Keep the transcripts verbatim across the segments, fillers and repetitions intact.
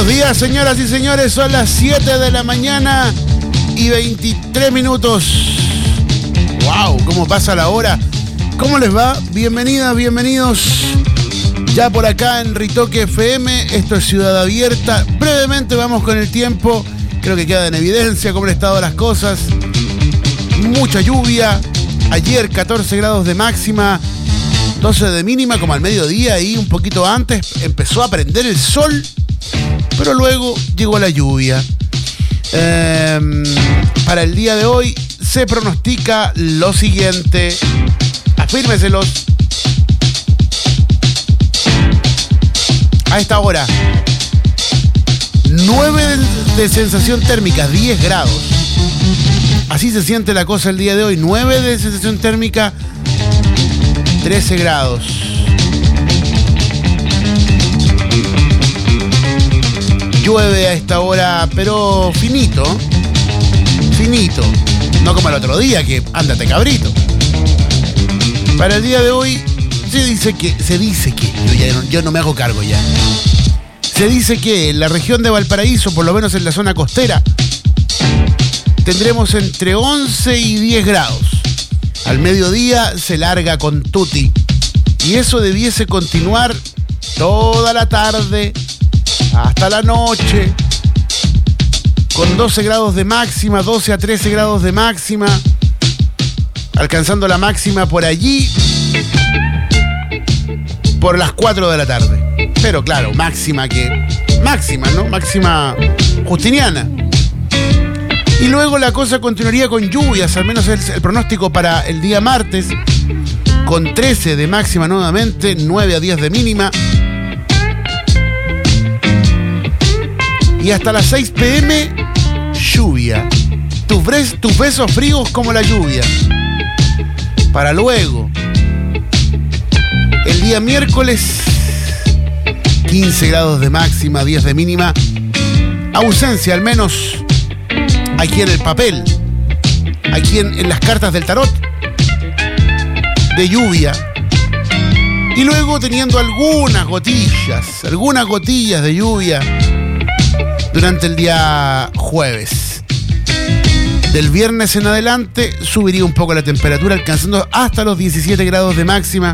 días, señoras y señores, son las siete de la mañana y veintitrés minutos. ¡Wow! ¿Cómo pasa la hora? ¿Cómo les va? Bienvenidas, bienvenidos. Ya por acá en Ritoque F M, esto es Ciudad Abierta. Brevemente vamos con el tiempo. Creo que queda en evidencia cómo han estado las cosas. Mucha lluvia. Ayer catorce grados de máxima, doce de mínima, como al mediodía y un poquito antes empezó a prender el sol, pero luego llegó la lluvia. Eh, para el día de hoy se pronostica lo siguiente. Afírmeselos. A esta hora, nueve de sensación térmica, diez grados. Así se siente la cosa el día de hoy. nueve de sensación térmica, trece grados. Llueve a esta hora, pero finito. Finito. No como el otro día, que ándate cabrito. Para el día de hoy se dice que, se dice que, yo, ya no, yo no me hago cargo ya. Se dice que en la región de Valparaíso, por lo menos en la zona costera, tendremos entre once y diez grados. Al mediodía se larga con tutti. Y eso debiese continuar toda la tarde hasta la noche. Con doce grados de máxima, doce a trece grados de máxima. Alcanzando la máxima por allí por las cuatro de la tarde. Pero claro, máxima que... Máxima, ¿no? Máxima justiniana. Y luego la cosa continuaría con lluvias, al menos el, el pronóstico para el día martes, con trece de máxima nuevamente, nueve a diez de mínima. Y hasta las seis pm, lluvia. Tus, bres, tus besos fríos como la lluvia. Para luego, el día miércoles, quince grados de máxima, diez de mínima. Ausencia, al menos aquí en el papel, aquí en, en las cartas del tarot, de lluvia. Y luego teniendo algunas gotillas, algunas gotillas de lluvia durante el día jueves. Del viernes en adelante subiría un poco la temperatura, alcanzando hasta los diecisiete grados de máxima.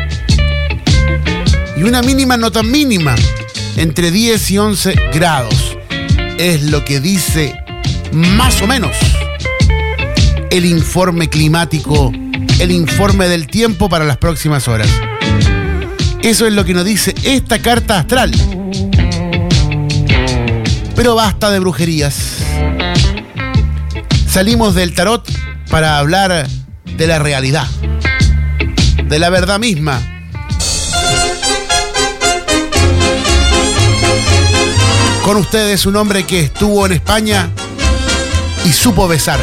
Y una mínima no tan mínima, entre diez y once grados. Es lo que dice más o menos el informe climático, el informe del tiempo para las próximas horas. Eso es lo que nos dice esta carta astral. Pero basta de brujerías. Salimos del tarot para hablar de la realidad, de la verdad misma. Con ustedes un hombre que estuvo en España y supo besar.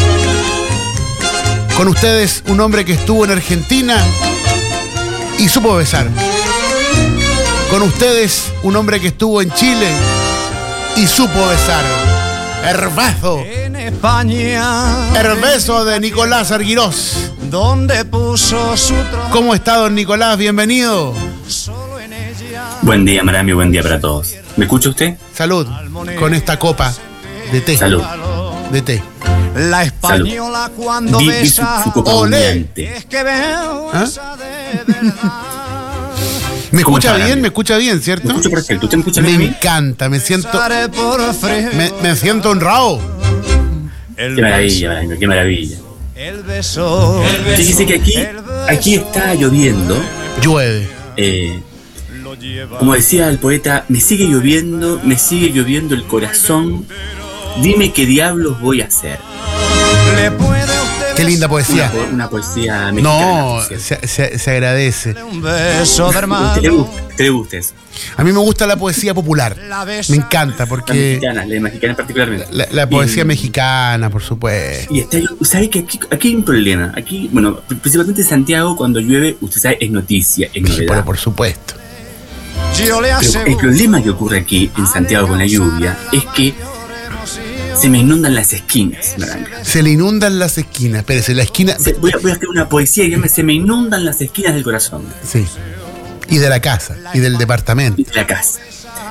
Con ustedes un hombre que estuvo en Argentina y supo besar. Con ustedes un hombre que estuvo en Chile y supo besar. Herbeso. En España. Herbeso de Nicolás Arguirós. Donde puso su trono. ¿Cómo está, don Nicolás? Bienvenido. Buen día, Marami, buen día para todos. ¿Me escucha usted? Salud, con esta copa de té. Salud. De té. La española Salud. cuando Vi, vi besa. su, su copa humeante. Es que veo ¿Ah? esa de verdad. ¿Me ¿Cómo escucha está, bien? Marami? ¿Me escucha bien, cierto? Me escucho perfecto. ¿Usted me escucha Me bien a mí? encanta, me siento... Besaré por frío. Me, me siento honrado. El Qué maravilla, Marami, qué maravilla. El beso. El beso. Fíjese que aquí, aquí está lloviendo. Llueve. Eh, como decía el poeta, me sigue lloviendo, me sigue lloviendo el corazón. Dime qué diablos voy a hacer. Le puede usted Qué linda poesía. Una, una poesía mexicana. No, por cierto. se, se, se agradece. un beso de hermano. ¿Te le gusta, te le gusta eso? A mí me gusta la poesía popular. La besa. Me encanta La porque... mexicana, la mexicana particularmente. La, la poesía Y- mexicana, por supuesto. Y está, ¿sabe que aquí, aquí hay un problema? Aquí, bueno, principalmente en Santiago, cuando llueve, usted sabe, es noticia, es Sí, novedad. pero por supuesto. Yo le Pero el aseguro. problema que ocurre aquí en Santiago con la lluvia es que se me inundan las esquinas, Naranja. Se le inundan las esquinas. Espérese, la esquina... Se- voy, a, voy a escribir una poesía y se me inundan las esquinas del corazón Sí. Y de la casa, y del departamento. y de la casa.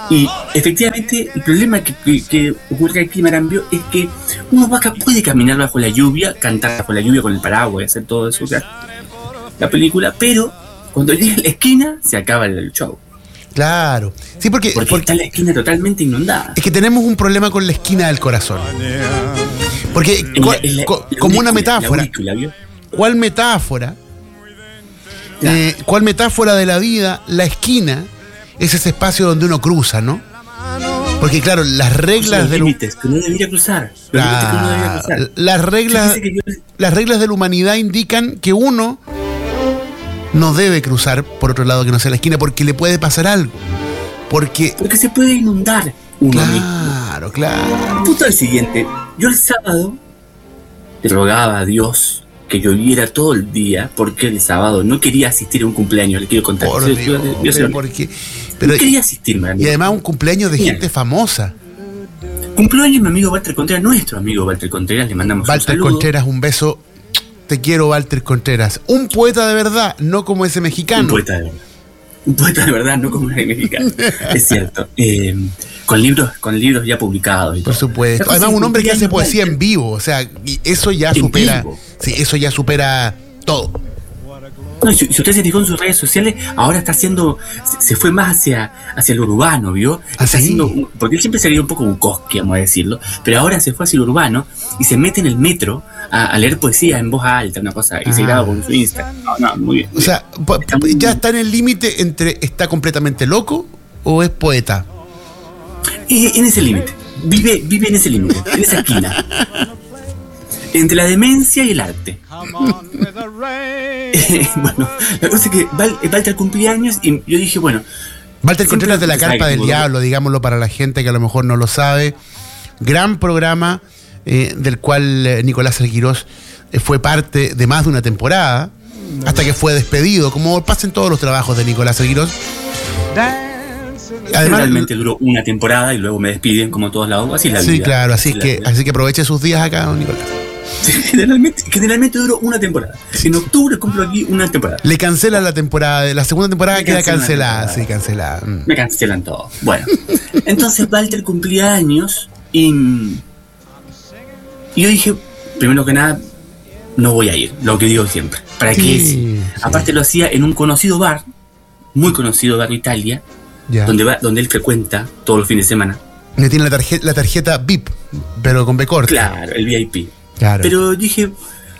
Y efectivamente el problema que, que, que ocurre aquí, Marambio, es que uno va, puede caminar bajo la lluvia, cantar bajo la lluvia con el paraguas y hacer todo eso, o sea, la película, pero cuando llega a la esquina se acaba el show. Claro. Sí, porque, porque, porque está la esquina totalmente inundada. Es que tenemos un problema con la esquina del corazón. Porque, en la, en la, co, la como urícula, una metáfora. Urícula, ¿vio? ¿Cuál metáfora? Eh, ¿Cuál metáfora de la vida? La esquina es ese espacio donde uno cruza, ¿no? Porque claro, las reglas los del límites que uno debería cruzar. Los la, límites que uno debería cruzar. Las reglas, yo... las reglas de la humanidad indican que uno no debe cruzar por otro lado que no sea la esquina, porque le puede pasar algo. Porque, porque se puede inundar uno claro, mismo. Claro, claro. El punto es el siguiente. Yo el sábado le rogaba a Dios que lloviera todo el día, porque el sábado no quería asistir a un cumpleaños, le quiero contar. Por yo, Dios, yo, yo, yo, porque, pero, no quería asistir, man. Y además un cumpleaños de Bien. gente famosa. Cumpleaños mi amigo Walter Contreras, nuestro amigo Walter Contreras, le mandamos Walter un saludo. Contreras, un beso. Te quiero, Walter Contreras. Un poeta de verdad, no como ese mexicano. Un poeta de verdad. Un poeta de verdad, no como ese mexicano. Es cierto. Eh, con libros, con libros ya publicados. Y Por todo. supuesto. Además, un hombre que hace poesía en vivo. O sea, y eso ya en supera. Vivo. Sí, eso ya supera todo. No, si, si usted se fijó en sus redes sociales, ahora está haciendo, se, se fue más hacia, hacia lo urbano, ¿vio? ¿Ah, está sí? haciendo, porque él siempre se veía un poco bucosque, vamos a decirlo, pero ahora se fue hacia lo urbano y se mete en el metro a, a leer poesía en voz alta, una cosa, y ah. se graba con su Insta. No, no, muy bien. Muy o sea, bien. Está muy ya bien. está en el límite entre está completamente loco o es poeta. Y, en ese límite, vive, vive en ese límite, en esa esquina. Entre la demencia y el arte. Bueno, la cosa es que Walter cumpleaños y yo dije, bueno. Walter Contreras de la Carpa del Diablo, digámoslo para la gente que a lo mejor no lo sabe. Gran programa eh, del cual eh, Nicolás Alguirós eh, fue parte de más de una temporada, hasta que fue despedido, como pasa en todos los trabajos de Nicolás Alguirós. Además, realmente duró una temporada y luego me despiden como todos lados. Así es la sí, vida. Sí, claro, así, así, es que, vida. así que aproveche sus días acá, don Nicolás. Generalmente, generalmente duró una temporada. En octubre cumplo aquí una temporada. Le cancelan la temporada, la segunda temporada Me queda cancelada, temporada. sí, cancelada. Mm. Me cancelan todo. Bueno, entonces Walter cumplía años y, y yo dije, primero que nada, no voy a ir, lo que digo siempre. ¿Para sí, qué es? Sí. Aparte lo hacía en un conocido bar, muy conocido bar de Italia, ya. donde va, donde él frecuenta todos los fines de semana. Me tiene la tarjeta, la tarjeta V I P, pero con B corta. Claro, el V I P. Claro. Pero dije,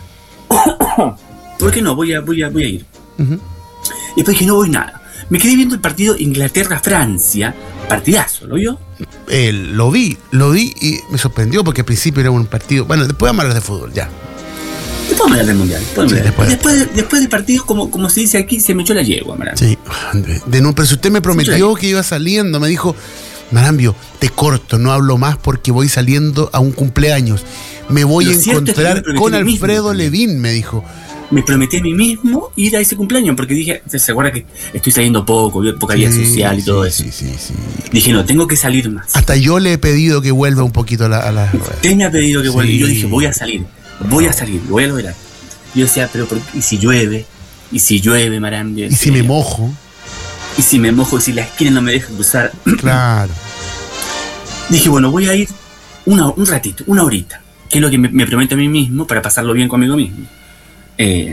¿por qué no? Voy a, voy a, voy a ir. Uh-huh. Y después dije, no voy nada. Me quedé viendo el partido Inglaterra-Francia, partidazo, ¿lo vio? Eh, lo vi, lo vi y me sorprendió porque al principio era un partido. Bueno, después vamos a hablar de fútbol, ya. Después vamos a hablar del mundial. Después, Sí, después. después. Después, después del partido, como, como se dice aquí, se me echó la yegua, Marambio. Sí, de, de no, pero si usted me prometió que iba saliendo, me dijo, Marambio, te corto, no hablo más porque voy saliendo a un cumpleaños. Me voy Lo a cierto es que encontrar yo me con prometí a mí mismo Alfredo también. Levin, me dijo. Me prometí a mí mismo ir a ese cumpleaños porque dije, se acuerda que estoy saliendo poco, poca vida Sí, social y todo sí, eso. Sí, sí, sí. Dije, no, tengo que salir más. Hasta yo le he pedido que vuelva un poquito a la, a la... Usted me ha pedido que Sí. vuelva y yo dije, voy a salir, voy a salir, voy a lograr. Yo decía, pero ¿por qué? ¿Y si llueve? ¿Y si llueve, Marambio? Y si me mojo. ¿Y si me mojo? ¿Y si la esquina no me deja cruzar? Claro. Dije, bueno, voy a ir una, un ratito, una horita, que es lo que me, me prometo a mí mismo para pasarlo bien conmigo mismo. Eh,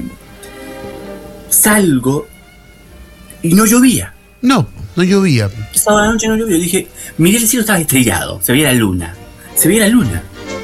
salgo y no llovía. No, no llovía. Sábado a la noche no llovió. Dije, miré el cielo, estaba estrellado, se veía la luna. Se veía la luna.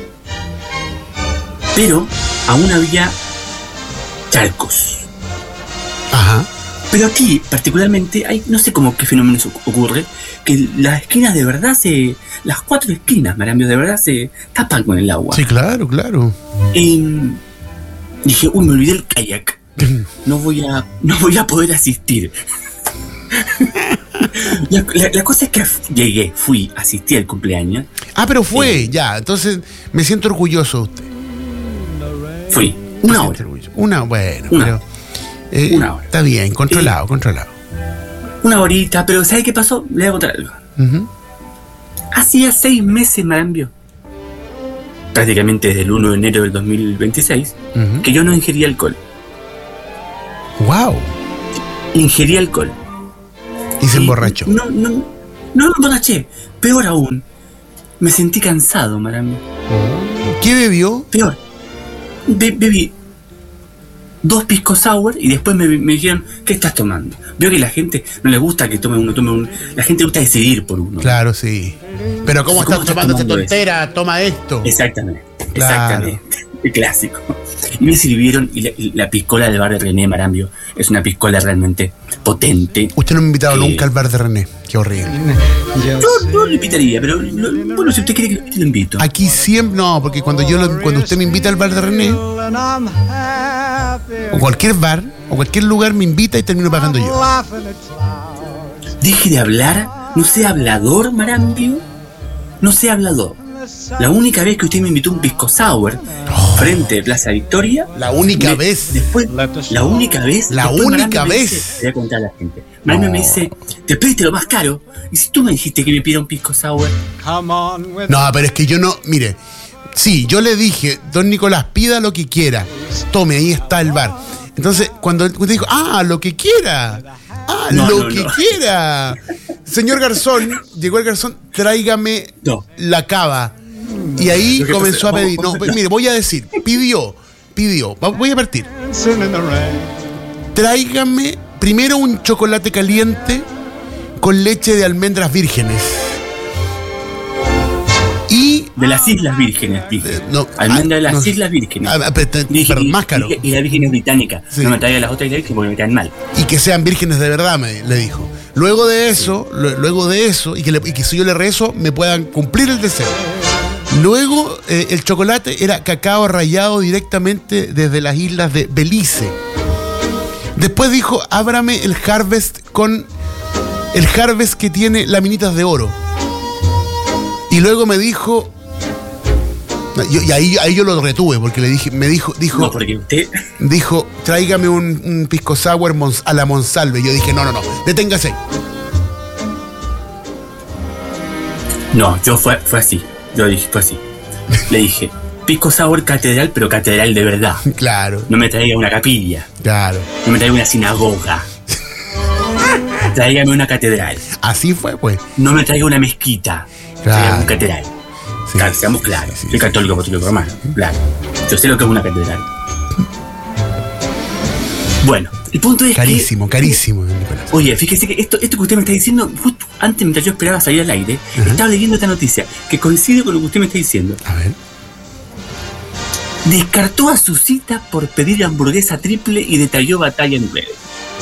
Pero aún había charcos. Ajá. Pero aquí, particularmente, hay, no sé cómo qué fenómeno ocurre, que las esquinas de verdad se... Las cuatro esquinas, Marambio, de verdad se tapan con el agua. Sí, claro, claro. Y dije, uy, me olvidé el kayak. No voy a, no voy a poder asistir. La, la, la cosa es que llegué, fui, asistí al cumpleaños. Ah, pero fue, Eh. ya. Entonces me siento orgulloso de usted. Fui, Me una siento hora. orgulloso. Una, bueno, Una. pero... eh, Una hora. Está bien, controlado, controlado. Una horita, pero ¿sabe qué pasó? Le voy a contar algo. Ujú. Hacía seis meses, Marambio, prácticamente desde el primero de enero del dos mil veintiséis, Ujú. que yo no ingería alcohol. Wow. Ingerí alcohol. Y se Y emborrachó. No, no, No me emborraché. Peor aún, me sentí cansado, Marambio. ¿Qué bebió? Peor. Be- bebí dos pisco sour y después me, me dijeron, ¿qué estás tomando? Veo que la gente no le gusta que tome uno, tome uno. La gente le gusta decidir por uno. Claro, sí. Pero ¿cómo, ¿Cómo estás estás tomando esta tomando tontera? Toma esto. Exactamente, Claro. exactamente. El clásico. Y me sirvieron, y la, y la piscola del bar de René Marambio es una piscola realmente potente. Usted no me ha invitado Eh. nunca al bar de René. Qué horrible. Yo no lo invitaría, pero lo- bueno, si usted quiere que lo invite, lo invito. Aquí siempre. No, porque cuando yo lo- cuando usted me invita al bar de René, o cualquier bar, o cualquier lugar me invita y termino pagando yo. Deje de hablar, no sea hablador, Marambio. No sea hablador. La única vez que usted me invitó a un pisco sour frente de Plaza Victoria. La única me- vez. Después, la única vez. La después única Marambio me vez. dice- Te voy a contar a la gente. Marambio No. me dice, te pediste lo más caro. Y si tú me dijiste que me pida un pisco sour. No, pero es que yo no. Mire, sí, yo le dije, don Nicolás, pida lo que quiera. Tome, ahí está el bar. Entonces, cuando usted dijo, ah, lo que quiera. Ah, No, lo no, que no. quiera. Señor Garzón, llegó el garzón, tráigame No. la cava. Y ahí Lo que comenzó pasa- a pedir. vamos- No, pues, mire, voy a decir, pidió, pidió. Va- Voy a partir. Tráigame primero un chocolate caliente con leche de almendras vírgenes. Y. De las Islas Vírgenes, dije. Eh, no, Almendra ah, de las no. Islas Vírgenes. Ah, ah, pero, te- Dije, pero y- más caro. dije, Y las Vírgenes Británicas. Sí. No me traiga las otras Islas Vírgenes porque me caen mal. Y que sean vírgenes de verdad, me le dijo. Luego de eso, lo- luego de eso, y que, le- y que si yo le rezo, me puedan cumplir el deseo. Luego, eh, el chocolate era cacao rallado directamente desde las islas de Belice. Después dijo, ábrame el Harvest con el Harvest que tiene laminitas de oro. Y luego me dijo, yo- y ahí, ahí yo lo retuve, porque le dije, me dijo, dijo, No, porque usted. dijo, tráigame un, un pisco sour Mons- a la Monsalve. Yo dije, no, no, no, deténgase. No, yo fue, fue así. Yo dije, fue así. Le dije, pisco sour catedral, pero catedral de verdad. Claro, No me traiga una capilla. claro. No me traiga una sinagoga. Tráigame una catedral. Así fue, pues. No me traiga una mezquita. Claro. Tráigame una catedral. Sí, Claro, sí, seamos sí, claros. sí, Soy sí. católico, apostólico romano. Claro. Yo sé lo que es una catedral. Bueno, el punto es Carísimo, carísimo, don Nicolás. que. Oye, fíjese que esto, esto que usted me está diciendo, justo antes, mientras yo esperaba salir al aire, Ajá. estaba leyendo esta noticia que coincide con lo que usted me está diciendo. A ver. Descartó a su cita por pedir hamburguesa triple y detalló batalla en redes.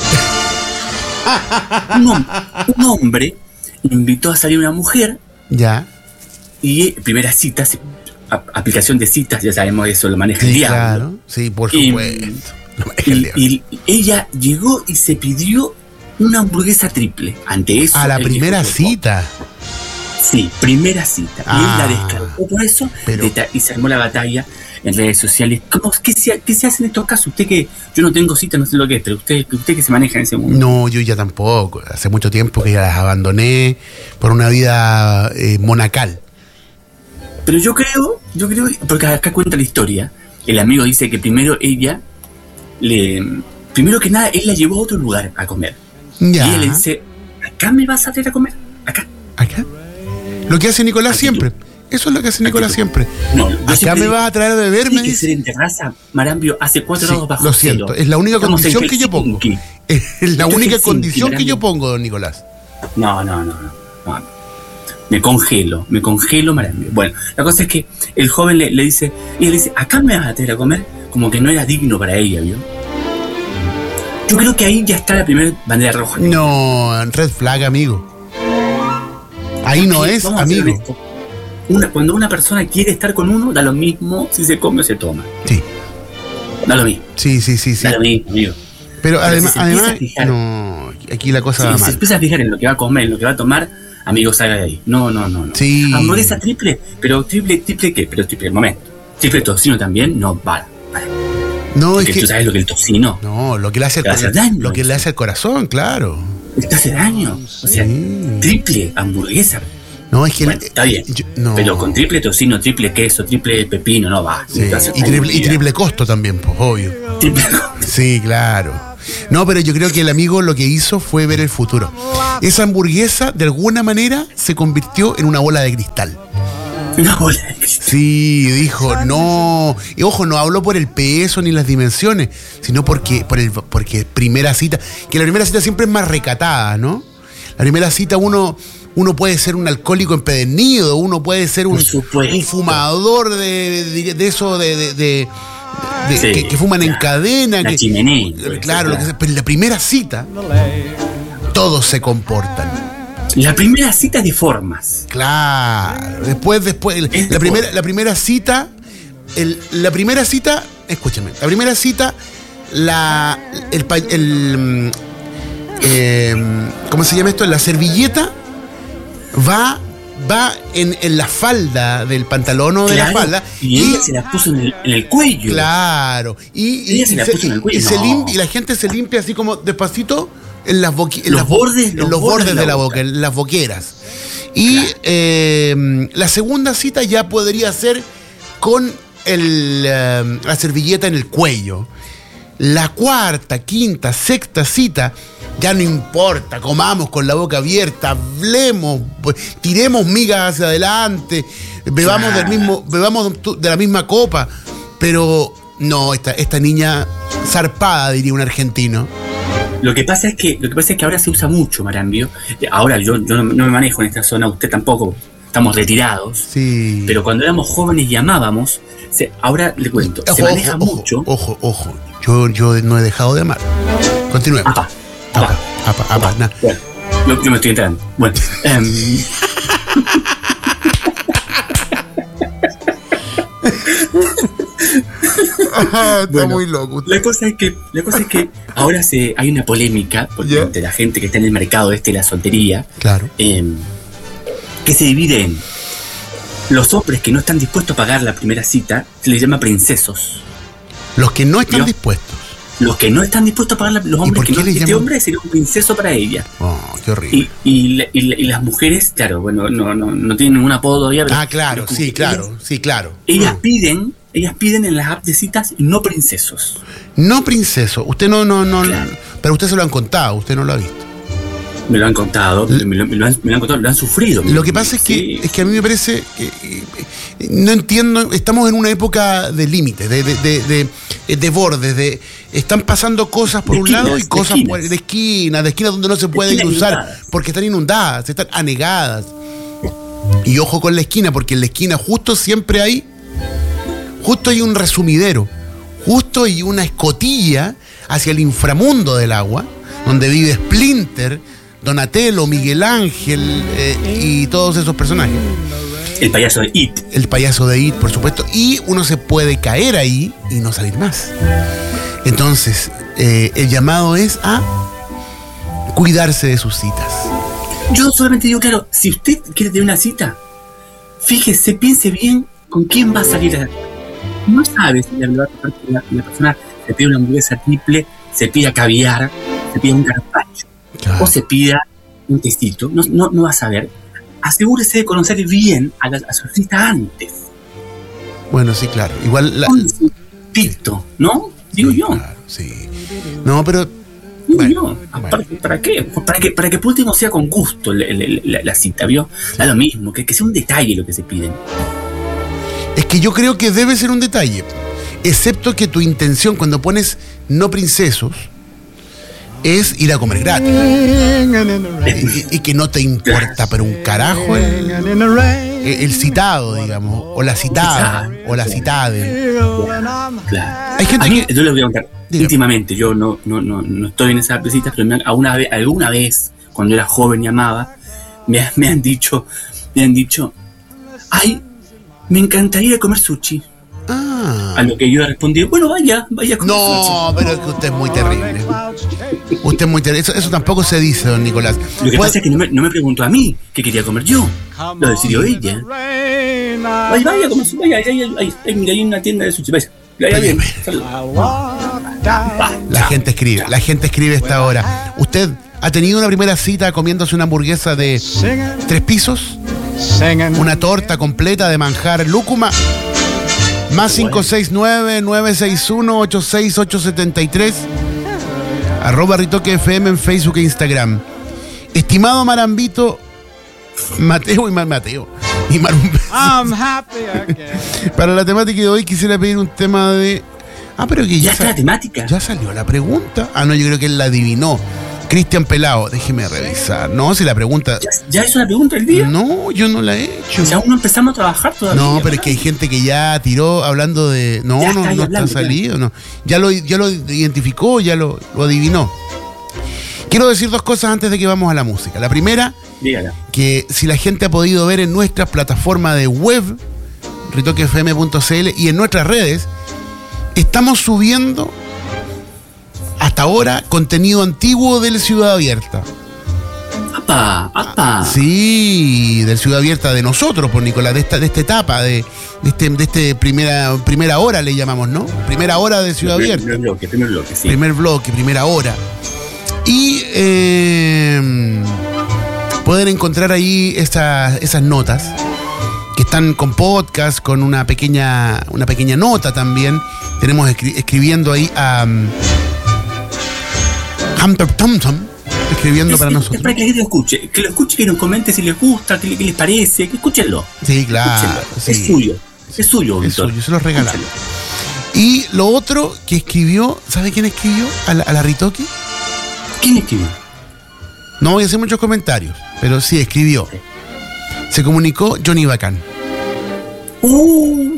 un, hom- un hombre invitó a salir una mujer Ya. y eh, primera cita, se- a- aplicación de citas, ya sabemos eso, lo maneja el Sí, diablo. claro. Sí, por Y- supuesto. No me dejes Y, leer. y ella llegó y se pidió una hamburguesa triple. Ante eso. A la él primera dijo, cita. Sí, primera cita. Ah, y él la descartó por eso pero- deta- y se armó la batalla en redes sociales. ¿Cómo, qué, se, ¿Qué se hace en estos casos? Usted que yo no tengo cita, no sé lo que es, pero usted, usted que se maneja en ese mundo. No, yo ya tampoco. Hace mucho tiempo que ya las abandoné por una vida eh, monacal. Pero yo creo, yo creo, porque acá cuenta la historia. El amigo dice que primero ella le. Primero que nada, él la llevó a otro lugar a comer. Ya. Y ella le dice: ¿acá me vas a traer a comer? Acá. ¿Acá? Lo que hace Nicolás Actitud. siempre. Eso es lo que hace Nicolás Actitud. siempre. No, yo Acá siempre me digo, vas a traer a beber, me tiene que ser dice. en terraza, Marambio, hace cuatro Sí, grados bajo lo siento, cero. es la única Estamos en condición que yo pongo. Helsinki. Es la Esto es única Helsinki, condición que Marambio. yo pongo, don Nicolás. No, no, no, no, no. Me congelo, me congelo, Marambio. Bueno, la cosa es que el joven le, le dice, y él dice, ¿acá me vas a traer a comer? Como que no era digno para ella, ¿vio? Yo creo que ahí ya está la primera bandera roja. No, red flag, amigo. Ahí no Porque, es, vamos a ser amigo. honestos, Una, cuando una persona quiere estar con uno, da lo mismo si se come o se toma. Sí, Da lo mismo, sí, sí, sí, sí. da lo mismo, amigo. Pero Pero además, si se empieza además, a fijar- no, aquí la cosa Si va se mal. empieza a fijar en lo que va a comer, en lo que va a tomar, amigo, salga de ahí. No, no, no. no. Sí. Hamburguesa triple, pero triple, triple qué, pero triple, momento. Triple tocino también, no, para. para. No, es Porque que tú sabes lo que el tocino no, lo que le hace el Te hace cor- daño lo que eso. le hace el corazón, claro. te hace daño. O sea, Sí. triple hamburguesa. No, es que Bueno, el- está bien. yo- no. Pero con triple tocino, triple queso, triple pepino, no va. Sí, Te hace y, triple, y daño. triple costo también, pues, obvio. Triple- Sí, claro. No, pero yo creo que el amigo lo que hizo fue ver el futuro. Esa hamburguesa, de alguna manera, se convirtió en una bola de cristal. Una bola de cristal. Sí, dijo, no. Y ojo, no habló por el peso ni las dimensiones, sino porque, por el, porque primera cita, que la primera cita siempre es más recatada, ¿no? La primera cita uno... Uno puede ser un alcohólico empedernido, uno puede ser un, un fumador de, de, de eso, de, de, de, de sí, que, que fuman la, en cadena. La que, chimenea. Claro, claro. Lo que sea, pero en la primera cita, todos se comportan. La primera cita es de formas. Claro. Después, después, la primera, la primera cita, el, la primera cita, escúchame, la primera cita, la, el, el, el eh, ¿cómo se llama esto? La servilleta va, va en, en la falda del pantalón o de claro, la falda. Y, y ella se la puso en el, en el cuello. Claro. Y, y, se y, la se, puso en el cuello. Y, No. se limpia, y la gente se limpia así como despacito en las boqui, en los las, bordes, en los los bordes bordes de la boca, en las boqueras. Y claro. eh, la segunda cita ya podría ser con el, uh, la servilleta en el cuello. La cuarta, quinta, sexta cita, ya no importa, comamos con la boca abierta, hablemos, tiremos migas hacia adelante, bebamos, claro. del mismo, bebamos de la misma copa, pero no, esta, esta niña zarpada, diría un argentino. Lo que pasa es que, lo que pasa es que ahora se usa mucho, Marambio. Ahora yo, yo no, no me manejo en esta zona, usted tampoco, estamos retirados. Sí. Pero cuando éramos jóvenes llamábamos, se, ahora le cuento, ojo, se maneja ojo, mucho. Ojo, ojo, yo, yo no he dejado de amar. Continuemos. Apa, apa, apa, apa, apa, nah. Bueno, yo, yo me estoy enterando. Bueno, um, Está bueno, muy loco. La cosa es que, la cosa es que ahora se, hay una polémica porque yeah. entre la gente que está en el mercado este de la soltería, claro. eh, que se divide en los hombres que no están dispuestos a pagar la primera cita, se les llama princesos. Los que no están ¿Yo? dispuestos. Los que no están dispuestos a pagar la, los hombres que no, este llaman? hombre sería un princeso para ella. Oh, qué horrible. Y, y, y, y las mujeres, claro, bueno, no, no, no tienen ningún apodo todavía. Pero, ah, claro, pero sí, claro, ellas, sí, claro. Ellas mm. piden, ellas piden en las apps de citas no princesos. No princeso. Usted no, no, no, claro. Pero usted se lo han contado, usted no lo ha visto. Me lo han contado, L- me, lo, me, lo han, me lo han contado, lo han sufrido. Lo que pasa es que, sí. es que a mí me parece, que, eh, no entiendo, estamos en una época de límites, de, de, de, de, de bordes, de están pasando cosas por de un esquinas, lado y cosas esquinas. por, de esquinas, de esquinas donde no se pueden cruzar, inundadas. Porque están inundadas, están anegadas. Y ojo con la esquina, porque en la esquina justo siempre hay, justo hay un resumidero, justo hay una escotilla hacia el inframundo del agua, donde vive Splinter, Donatello, Miguel Ángel eh, y todos esos personajes. El payaso de It. El payaso de It, por supuesto. Y uno se puede caer ahí y no salir más. Entonces, eh, el llamado es a cuidarse de sus citas. Yo solamente digo, claro, si usted quiere tener una cita, fíjese, piense bien con quién va a salir a... No sabe si la, la, la, la persona se pide una hamburguesa triple, se pida caviar, se pida un carpaccio. Claro. O se pida un tecito, no, no, no va a saber. Asegúrese de conocer bien a, la, a su cita antes. Bueno, sí, claro. Igual la... Un pito, ¿no? Digo sí, yo. Claro, sí. No, pero... Digo bueno, yo. bueno. ¿Para, ¿Para qué? Para que, para que por último sea con gusto la, la, la, la cita, ¿vio? Sí. Da lo mismo, que, que sea un detalle lo que se piden. Es que yo creo que debe ser un detalle. Excepto que tu intención cuando pones no princesos es ir a comer gratis. Y, y que no te importa, pero un carajo el, el citado, digamos, o la citada, o la citade. Claro. Hay gente a mí, que... yo le voy a contar, Dígame. íntimamente, yo no, no, no, no estoy en esas visitas, pero me han, alguna, vez, alguna vez, cuando era joven y amaba, me, me han dicho, me han dicho, ay, me encantaría comer sushi. Ah. A lo que yo he respondido, bueno, vaya, vaya a comer No, sushi. pero es que usted es muy terrible. Usted es muy terrible. Eso, eso tampoco se dice, don Nicolás. Lo que Pues- pasa es que no me, no me preguntó a mí qué quería comer yo. Lo decidió ella. Vaya, vaya, comer sushi, vaya, ahí, ahí, ahí, ahí, mira, hay una tienda de sushi, vaya. Vaya bien. La gente escribe, la gente escribe a esta hora. ¿Usted ha tenido una primera cita comiéndose una hamburguesa de tres pisos? ¿Una torta completa de manjar lúcuma? Más cinco seis nueve, nueve seis uno, ocho seis ocho siete tres. Arroba Ritoque F M en Facebook e Instagram. Estimado Marambito, Mateo y Mar Mateo. Y Marumbe. I'm happy again. Para la temática de hoy quisiera pedir un tema de... Ah, pero que ya, ¿Ya está la temática? ya salió la pregunta. Ah, no, yo creo que él la adivinó. Cristian Pelao, déjeme revisar. No, si la pregunta... ¿Ya, ya es una pregunta del día? No, yo no la he hecho. O sea, aún no empezamos a trabajar todavía. No, pero ¿verdad? es que hay gente que ya tiró hablando de... No, Ya no, está ahí no hablando, está salido, no. Ya lo, ya lo identificó, ya lo, lo adivinó. Quiero decir dos cosas antes de que vamos a la música. La primera, Dígala. que si la gente ha podido ver en nuestra plataforma de web, ritoque f m punto c l, y en nuestras redes, estamos subiendo hasta ahora contenido antiguo del Ciudad Abierta. ¡Apa! ¡Apa! Sí, del Ciudad Abierta de nosotros, por Nicolás, de esta, de esta etapa, de, de este, de este primera, primera hora le llamamos, ¿no? Primera hora de Ciudad Primer- Abierta. Primer bloque, primer bloque, sí. Primer bloque, primera hora. Y eh, pueden encontrar ahí esas, esas notas que están con podcast, con una pequeña, una pequeña nota también. Tenemos escri- escribiendo ahí a um, Hunter Thompson, escribiendo Es, para es- nosotros. es para que la gente lo escuche. Que lo escuche, que nos comente si les gusta, qué, le- qué les parece. Que escúchenlo. Sí, claro. Escúchenlo. Sí. Es suyo. Es suyo, Es Víctor. suyo, se los regalamos. Escúchenlo. Y lo otro que escribió, ¿sabe quién escribió? A la, a la Ritoque. ¿Quién escribió? No voy a hacer muchos comentarios, pero sí escribió. Se comunicó Johnny Bacán. ¡Uh!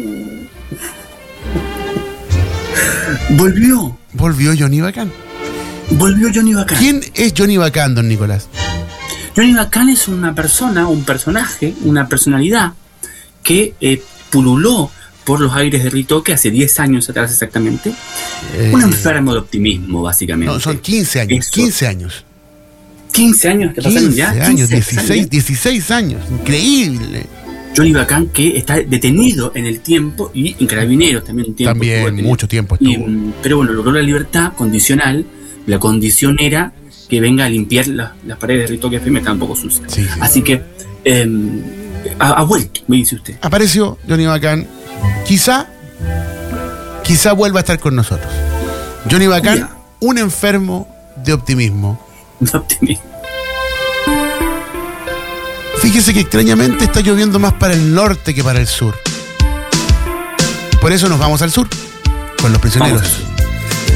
Volvió. Volvió Johnny Bacán. Volvió Johnny Bacán. ¿Quién es Johnny Bacán, don Nicolás? Johnny Bacán es una persona, un personaje, una personalidad que eh, pululó por los aires de Ritoque hace diez años atrás exactamente. Eh, Un enfermo de optimismo, básicamente. No, son quince años. Eso. quince años. quince años que pasaron quince ya. años, quince dieciséis, años. dieciséis años. Increíble. Johnny Bacán, que está detenido en el tiempo y en Carabineros también un tiempo. estuvo También, detenido. mucho tiempo Y, estuvo. mm, pero bueno, logró la libertad condicional. La condición era que venga a limpiar la- las paredes de Ritoque F M, están un poco sucias. Sí, sí. Así que eh, ha, ha vuelto, me dice usted. Apareció Johnny Bacán. Quizá, quizá vuelva a estar con nosotros. Johnny Bacán, Ya. un enfermo de optimismo. Un optimismo. Fíjese que extrañamente está lloviendo más para el norte que para el sur. Por eso nos vamos al sur, con los prisioneros. Vamos.